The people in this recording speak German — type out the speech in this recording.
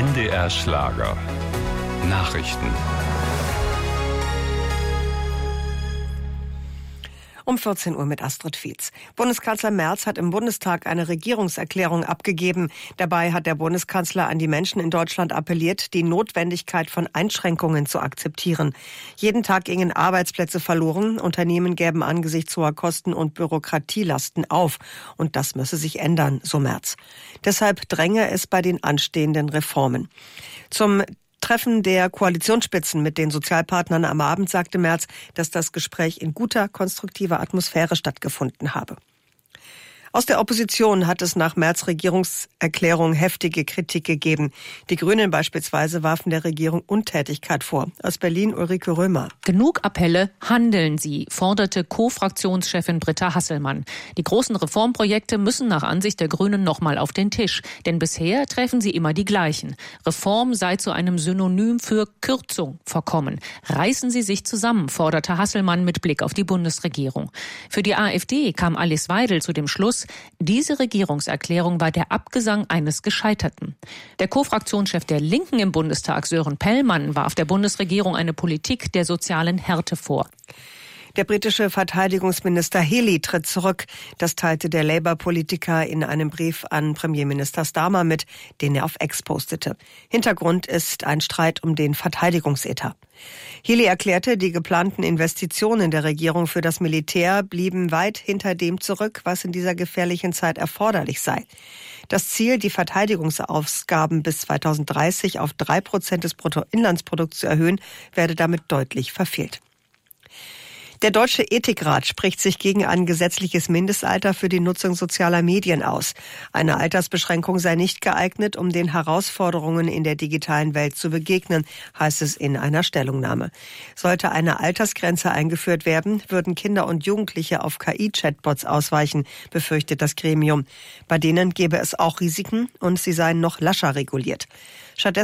NDR Schlager. Nachrichten. Um 14 Uhr mit Astrid Fietz. Bundeskanzler Merz hat im Bundestag eine Regierungserklärung abgegeben. Dabei hat der Bundeskanzler an die Menschen in Deutschland appelliert, die Notwendigkeit von Einschränkungen zu akzeptieren. Jeden Tag gingen Arbeitsplätze verloren. Unternehmen gäben angesichts hoher Kosten und Bürokratielasten auf. Und das müsse sich ändern, so Merz. Deshalb dränge es bei den anstehenden Reformen. Zum Treffen der Koalitionsspitzen mit den Sozialpartnern am Abend sagte Merz, dass das Gespräch in guter, konstruktiver Atmosphäre stattgefunden habe. Aus der Opposition hat es nach Merz' Regierungserklärung heftige Kritik gegeben. Die Grünen beispielsweise warfen der Regierung Untätigkeit vor. Aus Berlin Ulrike Römer. Genug Appelle, handeln Sie, forderte Co-Fraktionschefin Britta Hasselmann. Die großen Reformprojekte müssen nach Ansicht der Grünen nochmal auf den Tisch. Denn bisher treffen sie immer die gleichen. Reform sei zu einem Synonym für Kürzung verkommen. Reißen Sie sich zusammen, forderte Hasselmann mit Blick auf die Bundesregierung. Für die AfD kam Alice Weidel zu dem Schluss, diese Regierungserklärung war der Abgesang eines Gescheiterten. Der Co-Fraktionschef der Linken im Bundestag, Sören Pellmann, warf der Bundesregierung eine Politik der sozialen Härte vor. Der britische Verteidigungsminister Healey tritt zurück. Das teilte der Labour-Politiker in einem Brief an Premierminister Starmer mit, den er auf X postete. Hintergrund ist ein Streit um den Verteidigungsetat. Healey erklärte, die geplanten Investitionen der Regierung für das Militär blieben weit hinter dem zurück, was in dieser gefährlichen Zeit erforderlich sei. Das Ziel, die Verteidigungsausgaben bis 2030 auf 3% des Bruttoinlandsprodukts zu erhöhen, werde damit deutlich verfehlt. Der Deutsche Ethikrat spricht sich gegen ein gesetzliches Mindestalter für die Nutzung sozialer Medien aus. Eine Altersbeschränkung sei nicht geeignet, um den Herausforderungen in der digitalen Welt zu begegnen, heißt es in einer Stellungnahme. Sollte eine Altersgrenze eingeführt werden, würden Kinder und Jugendliche auf KI-Chatbots ausweichen, befürchtet das Gremium. Bei denen gäbe es auch Risiken und sie seien noch lascher reguliert. Stattdessen